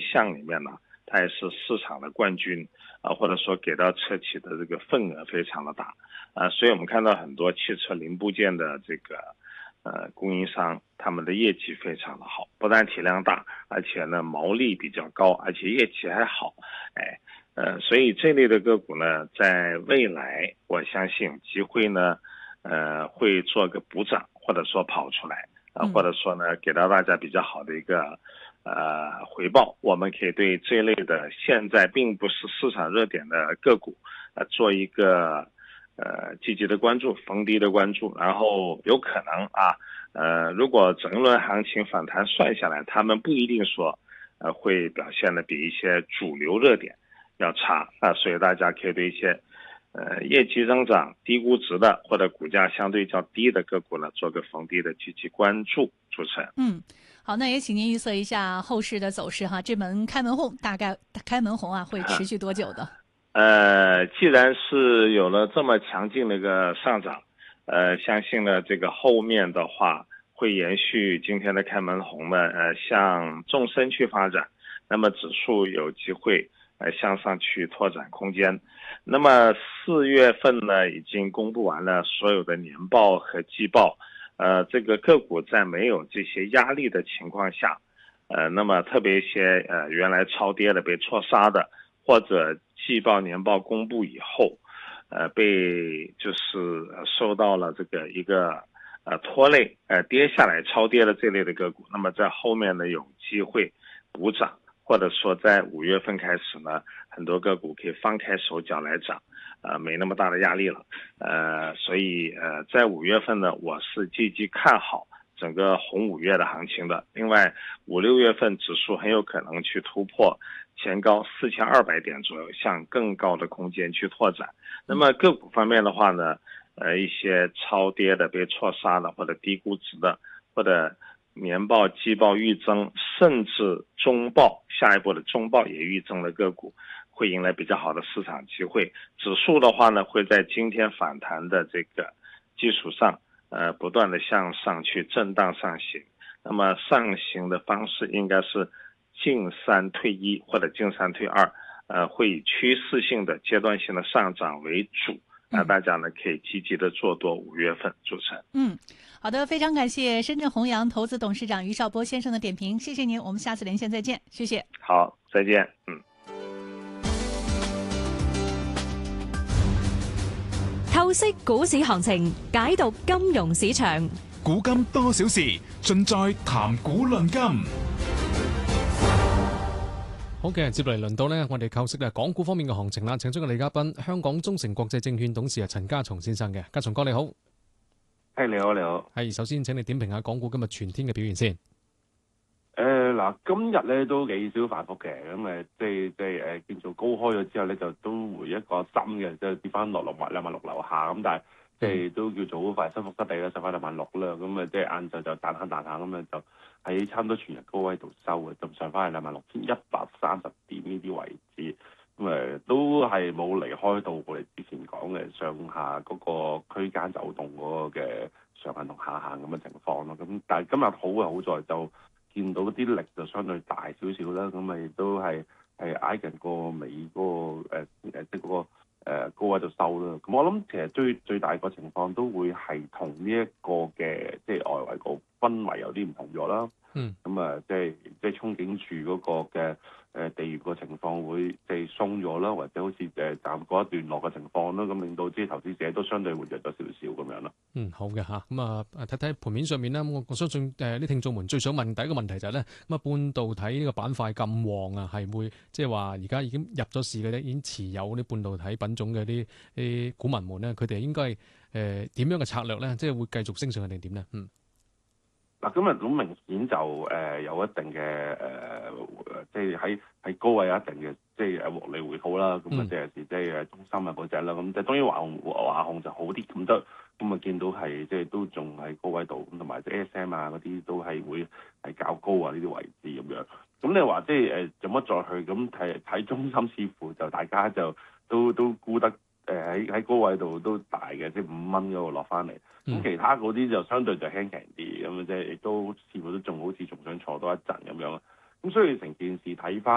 项里面呢，它也是市场的冠军或者说给到车企的这个份额非常的大所以我们看到很多汽车零部件的这个供应商，他们的业绩非常的好，不但体量大，而且呢毛利比较高，而且业绩还好，所以这类的个股呢，在未来我相信有机会呢，会做个补涨，或者说跑出来或者说呢给到大家比较好的一个回报。我们可以对这类的现在并不是市场热点的个股做一个积极的关注，逢低的关注，然后有可能如果整轮行情反弹算下来，他们不一定说会表现的比一些主流热点要差所以大家可以对一些业绩增长低估值的或者股价相对较低的个股呢做个逢低的积极关注。主持人好，那也请您预测一下后市的走势哈，这门开门红大概开门红会持续多久的？ 既然是有了这么强劲的一个上涨，相信呢这个后面的话会延续今天的开门红呢，向纵深去发展，那么指数有机会向上去拓展空间。那么4月份呢已经公布完了所有的年报和季报，这个个股在没有这些压力的情况下，那么特别一些原来超跌的被错杀的，或者季报年报公布以后被就是受到了这个一个拖累跌下来超跌的这类的个股，那么在后面呢有机会补涨，或者说在5月份开始呢，很多个股可以放开手脚来涨没那么大的压力了所以在5月份呢，我是积极看好整个红5月的行情的。另外5、6月份指数很有可能去突破前高4200点左右，向更高的空间去拓展。那么个股方面的话呢，一些超跌的被错杀的，或者低估值的，或者年报季报预增，甚至中报下一步的中报也预增的个股，会迎来比较好的市场机会。指数的话呢，会在今天反弹的这个基础上不断的向上去震荡上行。那么上行的方式应该是进3退1或者进3退2会以趋势性的阶段性的上涨为主大家呢可以积极的做多5月份。主持人好的，非常感谢深圳弘扬投资董事长于绍波先生的点评，谢谢您，我们下次连线再见，谢谢。 好，再见。 透析股市行情，解讀金融市場， 古今多少事，盡在談股論金。 好嘅，接嚟輪到呢，我哋構析港股方面嘅行情啦。請出個李嘉賓，香港中誠國際證券董事陳家松先生嘅。家松哥你好。 你好，你好。 首先請你點評下港股今日全天嘅表現先。 今日咧都幾少反覆嘅，咁叫做高開咗之後咧，就都回一個深嘅，即係跌翻落26000樓下，咁但係都叫做好快收復失地啦，收翻26000啦，咁晏晝就彈下，咁就喺差唔多全日高位度收嘅，就上翻去26130點呢啲位置，咁都係冇離開到我哋之前講嘅上下嗰個區間走動嗰個嘅上限同下限咁嘅情況咯。咁但係今日好在就見到啲力就相對大少少啦，咁咪都係挨近個尾嗰個高位度收啦。咁我諗其實最大個情況都會係同呢一個嘅外圍個氛圍有啲唔同咗啦。咁即係憧憬住嗰個嘅地緣個情況會鬆咗啦，或者好似暫過一段落嘅情況啦，咁令到投資者都相對活躍咗少少咁樣啦。 好嘅嚇，咁睇睇盤面上面咧，我相信啲聽眾們最想問第一個問題就係咧，咁半導體呢個板塊咁旺係會即係話而家已經入咗市嘅咧，已經持有啲半導體品種嘅啲股民們咧，佢哋應該點樣嘅策略咧？即係會繼續升上去定點咧？ 今日咁明顯就有一定嘅喺高位有一定嘅獲利回吐啦。咁係中芯嗰隻啦。咁當然華虹就好啲咁得。咁見到係都仲喺高位度，咁同埋ASM 嗰啲都係會係較高呢啲位置咁樣。咁你話做乜再去咁睇中芯，似乎就大家就都估得喺高位度都大嘅，5蚊嗰度落翻嚟。咁其他嗰啲就相對就輕輕啲，咁亦都似乎都仲好似仲想坐多一陣咁樣。咁所以成件事睇翻。